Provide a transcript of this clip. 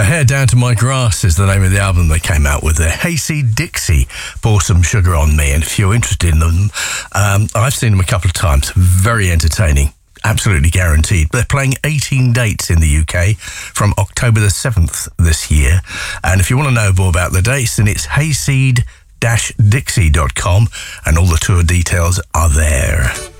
A Hair Down to My Grass is the name of the album they came out with there. Hayseed Dixie, Pour Some Sugar on Me. And if you're interested in them, I've seen them a couple of times. Very entertaining. Absolutely guaranteed. They're playing 18 dates in the UK from October the 7th this year. And if you want to know more about the dates, then it's hayseed-dixie.com and all the tour details are there.